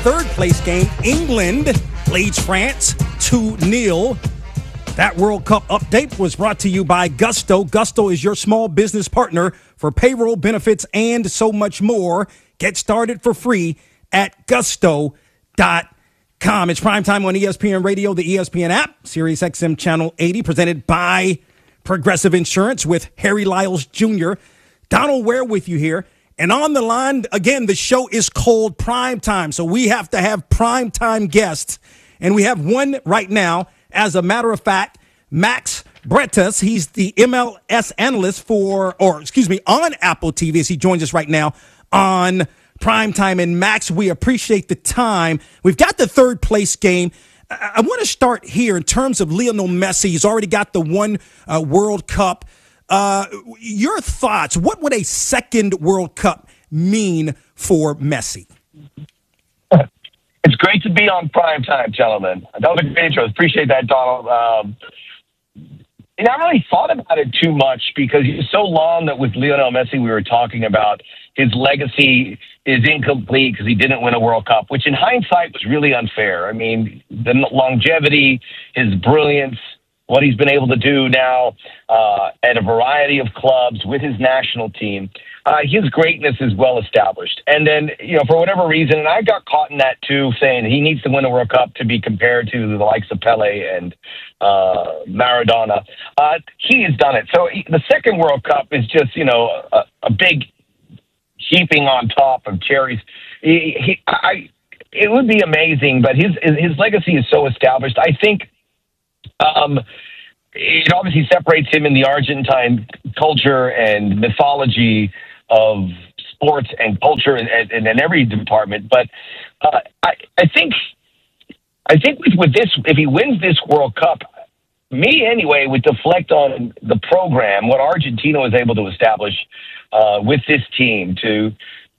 third place game. England leads France 2-0. That World Cup update was brought to you by Gusto. Gusto is your small business partner for payroll, benefits, and so much more. Get started for free at gusto.com. It's primetime on ESPN Radio, the ESPN app, Sirius XM Channel 80, presented by Progressive Insurance with Harry Lyles Jr. Donald Ware with you here. And on the line, again, the show is called Primetime, so we have to have primetime guests. And we have one right now, as a matter of fact, Max Bretos. He's the MLS analyst on Apple TV as he joins us right now on Primetime. And Max, we appreciate the time. We've got the third place game. I want to start here in terms of Lionel Messi. He's already got the one World Cup. Your thoughts, what would a second World Cup mean for Messi? It's great to be on Primetime, gentlemen. That was a great intro. Appreciate that, Donald. And I really thought about it too much because it's so long that with Lionel Messi we were talking about his legacy is incomplete because he didn't win a World Cup, which in hindsight was really unfair. I mean, the longevity, his brilliance, what he's been able to do now at a variety of clubs with his national team, his greatness is well established. And then, for whatever reason, and I got caught in that too, saying he needs to win a World Cup to be compared to the likes of Pele and Maradona. He has done it. So the second World Cup is just, a big heaping on top of cherries. It would be amazing, but his legacy is so established. I think it obviously separates him in the Argentine culture and mythology of sports and culture and in every department. But I think with this, if he wins this World Cup, me anyway would deflect on the program, what Argentina was able to establish with this team to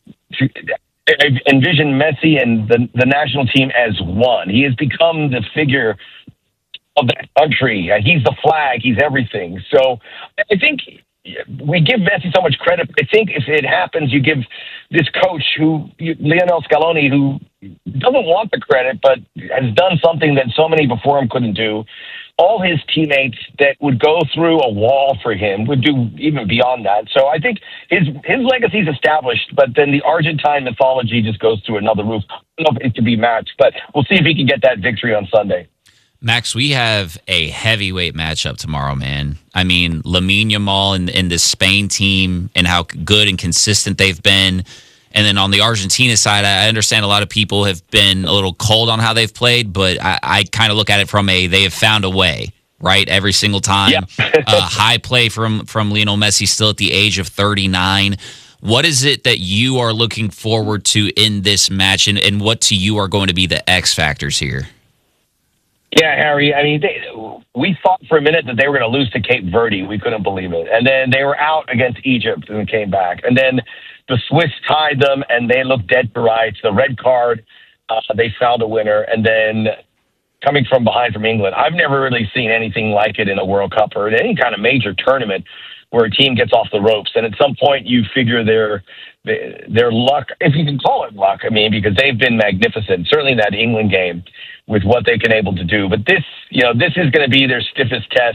envision Messi and the national team as one. He has become the figure of that country. He's the flag. He's everything. So I think we give Messi so much credit. I think if it happens, you give this coach, Lionel Scaloni, who doesn't want the credit, but has done something that so many before him couldn't do. All his teammates that would go through a wall for him would do even beyond that. So I think his legacy is established, but then the Argentine mythology just goes through another roof. I don't know if it can be matched, but we'll see if he can get that victory on Sunday. Max, we have a heavyweight matchup tomorrow, man. I mean, Lamine Yamal and this Spain team and how good and consistent they've been. And then on the Argentina side, I understand a lot of people have been a little cold on how they've played, but I kind of look at it from they have found a way, right? Every single time. Yeah. High play from Lionel Messi still at the age of 39. What is it that you are looking forward to in this match, and what to you are going to be the X factors here? Yeah, Harry, I mean, we thought for a minute that they were going to lose to Cape Verde. We couldn't believe it. And then they were out against Egypt and came back. And then the Swiss tied them, and they looked dead to rights. The red card, they found a winner. And then coming from behind from England, I've never really seen anything like it in a World Cup or in any kind of major tournament where a team gets off the ropes. And at some point you figure their luck, if you can call it luck, I mean, because they've been magnificent, certainly in that England game with what they've been able to do. But this is going to be their stiffest test.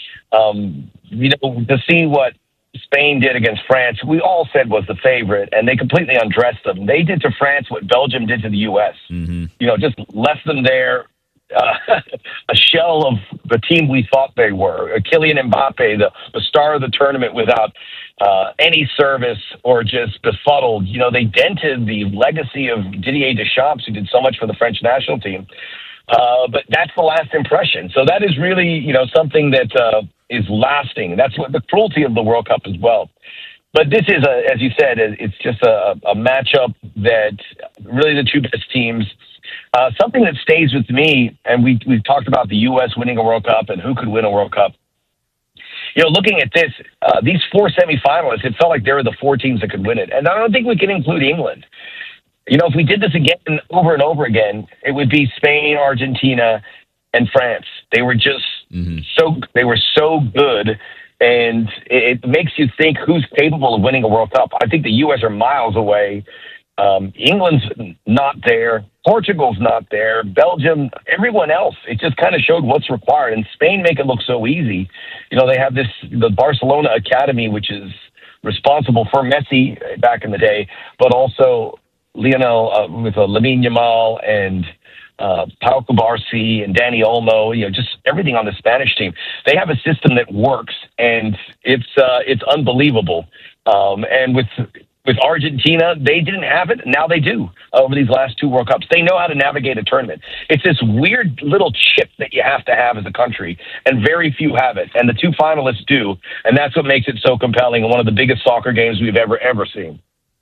To see what Spain did against France, we all said was the favorite, and they completely undressed them. They did to France what Belgium did to the U.S. Mm-hmm. Just left them there, a shell of the team we thought they were. Kylian Mbappe, the star of the tournament, without any service or just befuddled. They dented the legacy of Didier Deschamps, who did so much for the French national team. But that's the last impression. So that is really, something that is lasting. That's what the cruelty of the World Cup as well. But this is, as you said, it's just a matchup that really the two best teams. Something that stays with me, and we've talked about the U.S. winning a World Cup and who could win a World Cup. Looking at this, these four semifinalists, it felt like they were the four teams that could win it. And I don't think we can include England. If we did this again over and over again, it would be Spain, Argentina, and France. They were just so good, and it makes you think who's capable of winning a World Cup. I think the U.S. are miles away. England's not there. Portugal's not there. Belgium, everyone else. It just kind of showed what's required. And Spain make it look so easy. They have the Barcelona Academy, which is responsible for Messi back in the day, but also Lionel with Lamine Yamal and Pau Cubarsí and Dani Olmo, just everything on the Spanish team. They have a system that works, and it's unbelievable. And with Argentina, they didn't have it. Now they do over these last two World Cups. They know how to navigate a tournament. It's this weird little chip that you have to have as a country, and very few have it. And the two finalists do, and that's what makes it so compelling and one of the biggest soccer games we've ever seen.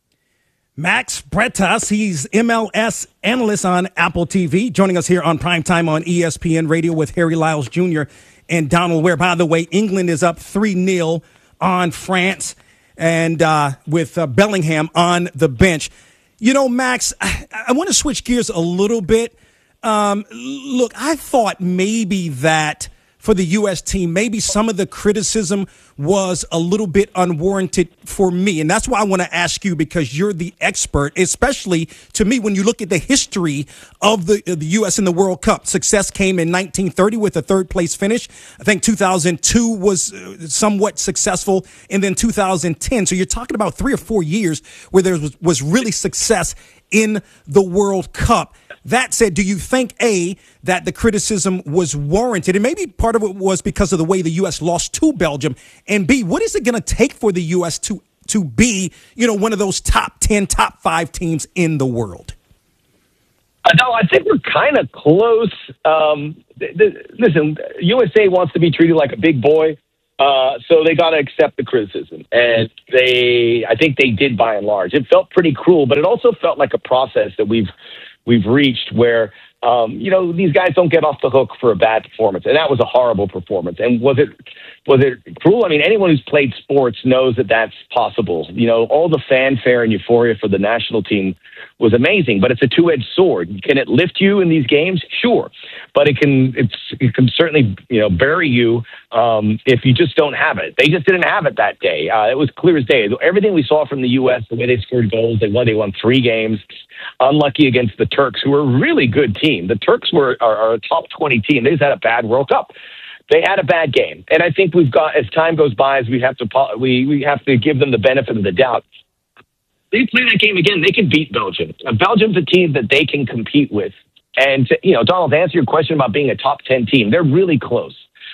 Max Bretas, he's MLS analyst on Apple TV, joining us here on Primetime on ESPN Radio with Harry Lyles Jr. and Donald Ware. By the way, England is up 3-0 on France, and with Bellingham on the bench. Max, I want to switch gears a little bit. Look, I thought maybe that for the U.S. team, maybe some of the criticism was a little bit unwarranted for me. And that's why I want to ask you, because you're the expert, especially to me, when you look at the history of the U.S. in the World Cup. Success came in 1930 with a third-place finish. I think 2002 was somewhat successful, and then 2010. So you're talking about 3 or 4 years where there was really success in the World Cup. That said, do you think, A, that the criticism was warranted? And maybe part of it was because of the way the U.S. lost to Belgium. And B, what is it going to take for the U.S. to be, one of those top 10, top 5 teams in the world? No, I think we're kind of close. Listen, USA wants to be treated like a big boy, so they got to accept the criticism. And I think they did by and large. It felt pretty cruel, but it also felt like a process that we've reached where, these guys don't get off the hook for a bad performance. And that was a horrible performance. And was it cruel? I mean, anyone who's played sports knows that that's possible. All the fanfare and euphoria for the national team was amazing, but it's a two-edged sword. Can it lift you in these games? Sure. But it can certainly, bury you if you just don't have it. They just didn't have it that day. It was clear as day. Everything we saw from the U.S., the way they scored goals, they won 3 games. Unlucky against the Turks, who were a really good team. The Turks are a top 20 team. They just had a bad World Cup. They had a bad game. And I think we've got, as time goes by, we have to give them the benefit of the doubt. They play that game again, they can beat Belgium. Belgium's a team that they can compete with. And, Donald, to answer your question about being a top 10 team, they're really close.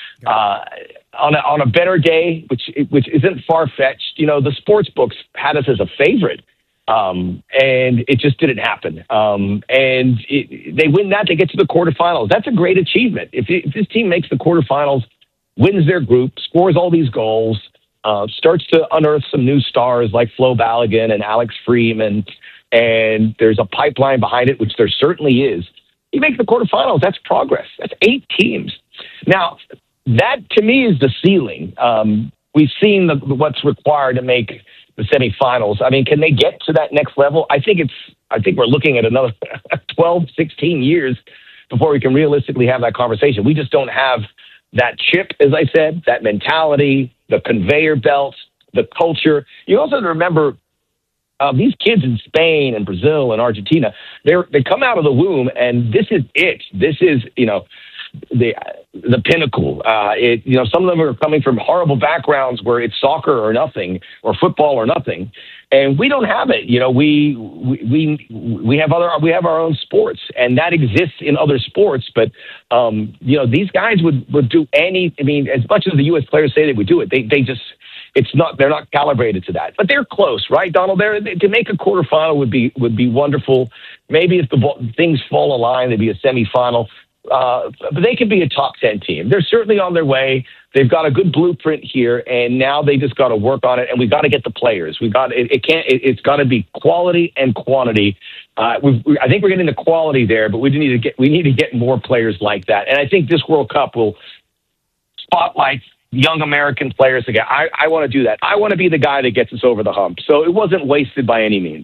On a better day, which isn't far-fetched, the sports books had us as a favorite. And it just didn't happen. They win that, they get to the quarterfinals. That's a great achievement. If this team makes the quarterfinals, wins their group, scores all these goals, starts to unearth some new stars like Flo Balogun and Alex Freeman, and there's a pipeline behind it, which there certainly is. You make the quarterfinals, that's progress. That's 8 teams. Now, that to me is the ceiling. We've seen what's required to make the semifinals. I mean, can they get to that next level? I think we're looking at another 12, 16 years before we can realistically have that conversation. We just don't have that chip, as I said, that mentality, the conveyor belts, the culture. You also have to remember these kids in Spain and Brazil and Argentina, they come out of the womb, and this is it. This is, the pinnacle. Some of them are coming from horrible backgrounds where it's soccer or nothing, or football or nothing, and we don't have it. We have our own sports, and that exists in other sports. But these guys would do any. I mean, as much as the U.S. players say they would do it, they're not calibrated to that. But they're close, right, Donald? To make a quarterfinal would be wonderful. Maybe if things fall in line, they'd be a semifinal. But they could be a top 10 team. They're certainly on their way. They've got a good blueprint here, and now they just got to work on it. And we've got to get the players. It's got to be quality and quantity. I think we're getting the quality there, but we need to get more players like that. And I think this World Cup will spotlight young American players again. I want to do that. I want to be the guy that gets us over the hump. So it wasn't wasted by any means.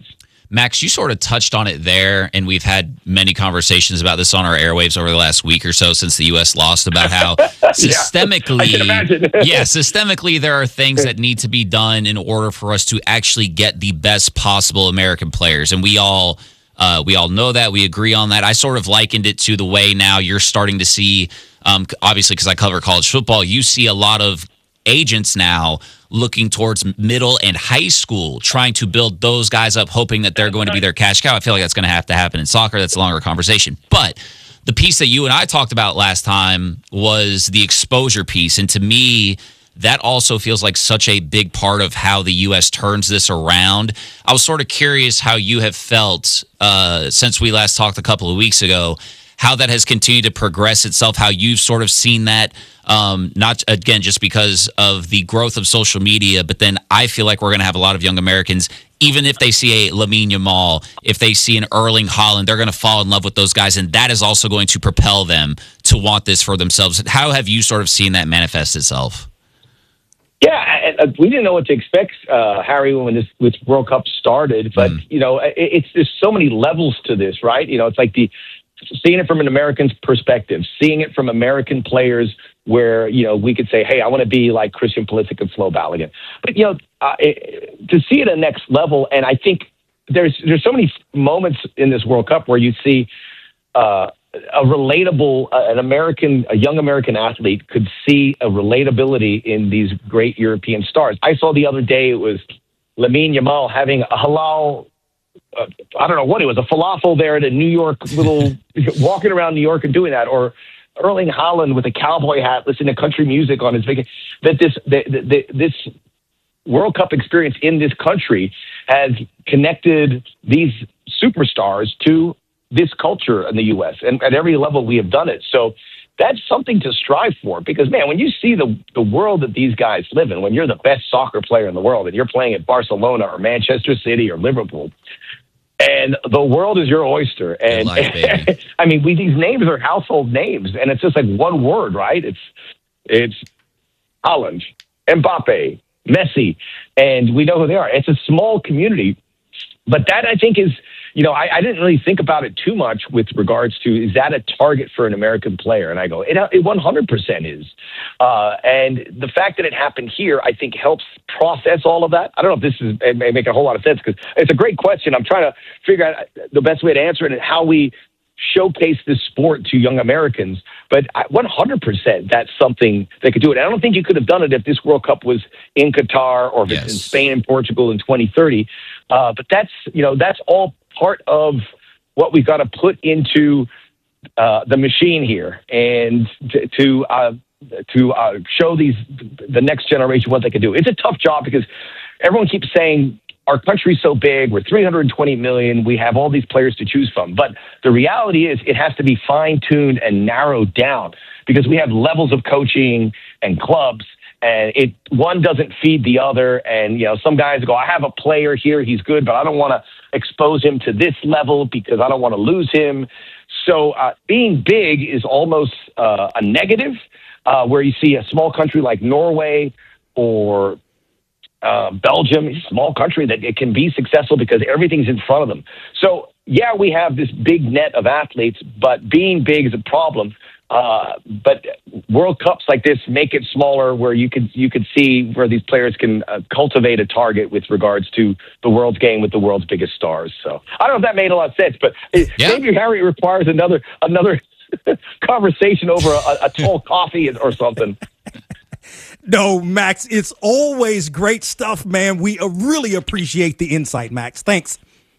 Max, you sort of touched on it there, and we've had many conversations about this on our airwaves over the last week or so since the U.S. lost, about how systemically, systemically there are things that need to be done in order for us to actually get the best possible American players, and we all know that. We agree on that. I sort of likened it to the way now you're starting to see, obviously because I cover college football, you see a lot of agents now looking towards middle and high school, trying to build those guys up, hoping that they're going to be their cash cow. I feel like that's going to have to happen in soccer. That's a longer conversation. But the piece that you and I talked about last time was the exposure piece. And to me, that also feels like such a big part of how the U.S. turns this around. I was sort of curious how you have felt since we last talked a couple of weeks ago, how that has continued to progress itself, how you've sort of seen that, not, again, just because of the growth of social media, but then I feel like we're going to have a lot of young Americans, even if they see a Lamine Yamal, if they see an Erling Haaland, they're going to fall in love with those guys, and that is also going to propel them to want this for themselves. How have you sort of seen that manifest itself? Yeah, we didn't know what to expect, Harry, when this World Cup started, but, there's so many levels to this, right? It's like seeing it from an American's perspective, seeing it from American players where, we could say, hey, I want to be like Christian Pulisic and Flo Balogun. But, to see it at next level, and I think there's so many moments in this World Cup where you see a relatable, a young American athlete could see a relatability in these great European stars. I saw the other day, it was Lamine Yamal having a halal, I don't know what it was, a falafel there at a New York walking around New York and doing that, or Erling Haaland with a cowboy hat, listening to country music on his vacation. That this World Cup experience in this country has connected these superstars to this culture in the U.S. and at every level we have done it. So that's something to strive for, because, man, when you see the world that these guys live in, when you're the best soccer player in the world and you're playing at Barcelona or Manchester City or Liverpool, and the world is your oyster. And I mean, these names are household names, and it's just like one word, right? It's Haaland, Mbappe, Messi, and we know who they are. It's a small community, but that, I think, is, I didn't really think about it too much with regards to, is that a target for an American player? And I go, it 100% is. And the fact that it happened here, I think, helps process all of that. I don't know if it may make a whole lot of sense, because it's a great question. I'm trying to figure out the best way to answer it and how we showcase this sport to young Americans. But 100%, that's something they could do it. And I don't think you could have done it if this World Cup was in Qatar or if it's in Spain and Portugal in 2030. But that's all part of what we've got to put into the machine here, and to show the next generation what they can do. It's a tough job, because everyone keeps saying our country's so big, we're 320 million, we have all these players to choose from. But the reality is it has to be fine-tuned and narrowed down, because we have levels of coaching and clubs, and one doesn't feed the other. And, some guys go, I have a player here, he's good, but I don't want to expose him to this level because I don't want to lose him. So being big is almost a negative, where you see a small country like Norway or Belgium, a small country, that it can be successful because everything's in front of them. So, yeah, we have this big net of athletes, but being big is a problem. But World Cups like this make it smaller, where you could see where these players can cultivate a target with regards to the world's game with the world's biggest stars. So I don't know if that made a lot of sense, but maybe, Harry, requires another conversation over a tall coffee or something. No, Max, it's always great stuff, man. We really appreciate the insight, Max. Thanks.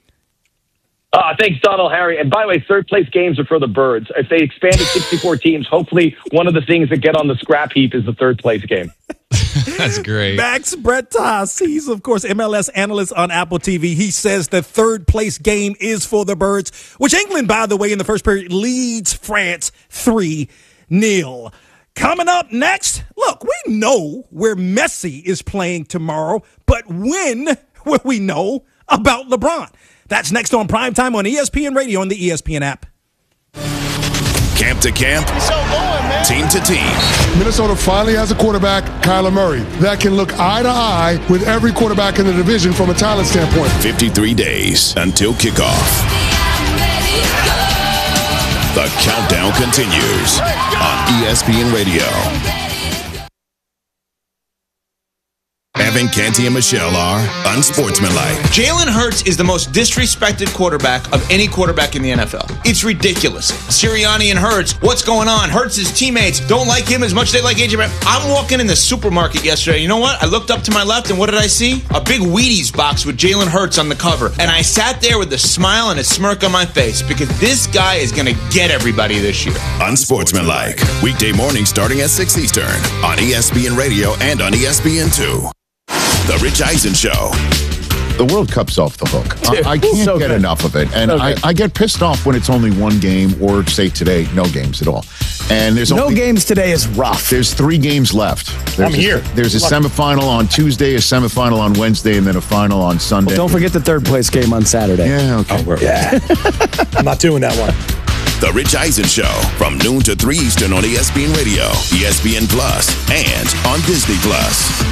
Thanks, Donald, Harry. And by the way, third place games are for the birds. If they expand to 64 teams, hopefully one of the things that get on the scrap heap is the third place game. That's great. Max Bretos, he's, of course, MLS analyst on Apple TV. He says the third place game is for the birds, which England, by the way, in the first period leads France 3-0. Coming up next, look, we know where Messi is playing tomorrow, but when will we know about LeBron? That's next on Primetime on ESPN Radio and the ESPN app. Camp to camp, team to team. Minnesota finally has a quarterback, Kyler Murray, that can look eye to eye with every quarterback in the division from a talent standpoint. 53 days until kickoff. The countdown continues on ESPN Radio. Evan Canty and Michelle are unsportsmanlike. Jalen Hurts is the most disrespected quarterback of any quarterback in the NFL. It's ridiculous. Sirianni and Hurts, what's going on? Hurts' teammates don't like him as much as they like AJ Brown. I'm walking in the supermarket yesterday. You know what? I looked up to my left, and what did I see? A big Wheaties box with Jalen Hurts on the cover. And I sat there with a smile and a smirk on my face because this guy is going to get everybody this year. Unsportsmanlike. Weekday mornings starting at 6 Eastern on ESPN Radio and on ESPN2. The Rich Eisen Show. The World Cup's off the hook. I can't get enough of it. And I get pissed off when it's only one game, or say today, no games at all. And there's no games today is rough. There's 3 games left. I'm here. There's a semifinal on Tuesday, a semifinal on Wednesday, and then a final on Sunday. Well, don't forget the third place game on Saturday. Yeah, okay. I'm not doing that one. The Rich Eisen Show from noon to 3 Eastern on ESPN Radio, ESPN Plus, and on Disney Plus.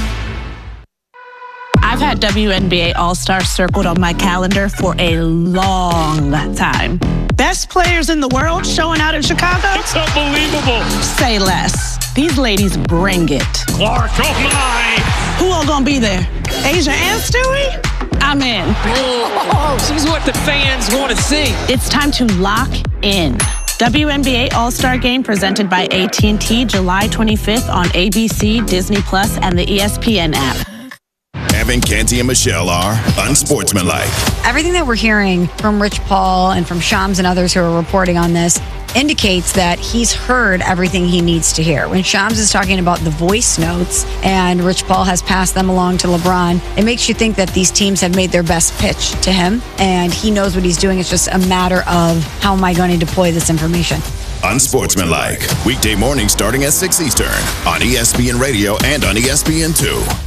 I've had WNBA All-Star circled on my calendar for a long time. Best players in the world showing out in Chicago? It's unbelievable. Say less. These ladies bring it. Clark, oh my! Who all gonna be there? Asia and Stewie? I'm in. Oh, she's what the fans want to see. It's time to lock in. WNBA All-Star Game presented by AT&T July 25th on ABC, Disney Plus, and the ESPN app. Evan Canty and Michelle are unsportsmanlike. Everything that we're hearing from Rich Paul and from Shams and others who are reporting on this indicates that he's heard everything he needs to hear. When Shams is talking about the voice notes and Rich Paul has passed them along to LeBron, it makes you think that these teams have made their best pitch to him and he knows what he's doing. It's just a matter of how am I going to deploy this information. Unsportsmanlike. Weekday mornings starting at 6 Eastern on ESPN Radio and on ESPN2.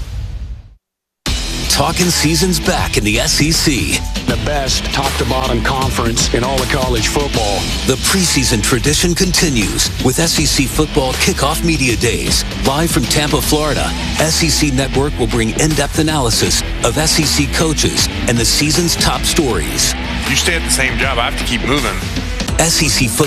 Talking season's back in the SEC. The best top-to-bottom conference in all of college football. The preseason tradition continues with SEC Football Kickoff Media Days. Live from Tampa, Florida, SEC Network will bring in-depth analysis of SEC coaches and the season's top stories. You stay at the same job, I have to keep moving. SEC Football